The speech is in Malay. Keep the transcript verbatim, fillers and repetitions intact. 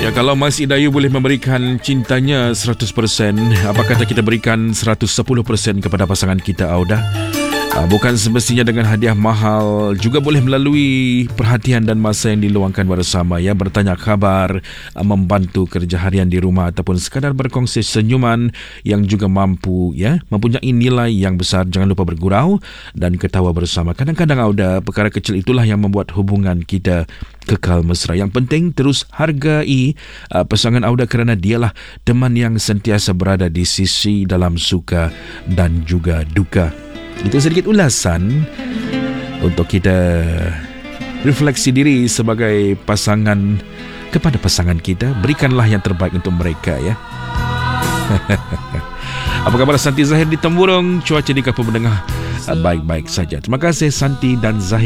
Ya, kalau Mas Idayu boleh memberikan cintanya seratus peratus, apa kata kita berikan seratus sepuluh peratus kepada pasangan kita, Auda? Bukan semestinya dengan hadiah mahal, juga boleh melalui perhatian dan masa yang diluangkan bersama, ya, bertanya khabar, membantu kerja harian di rumah ataupun sekadar berkongsi senyuman yang juga mampu, ya, mempunyai nilai yang besar. Jangan lupa bergurau dan ketawa bersama. Kadang-kadang, Auda, perkara kecil itulah yang membuat hubungan kita kekal mesra. Yang penting terus hargai uh, pasangan Auda kerana dialah teman yang sentiasa berada di sisi dalam suka dan juga duka. Itu sedikit ulasan untuk kita refleksi diri sebagai pasangan kepada pasangan kita. Berikanlah yang terbaik untuk mereka, ya. Apa khabar Santi Zahir di Temburong? Cuaca di Kampung Menengah baik-baik saja. Terima kasih Santi dan Zahir.